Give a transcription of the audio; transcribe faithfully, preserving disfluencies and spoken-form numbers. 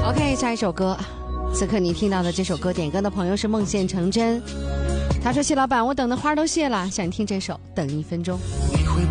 OK， 下一首歌，此刻你听到的这首歌，点歌的朋友是梦现成真。他说：“谢老板，我等的花都谢了，想听这首《等一分钟》。”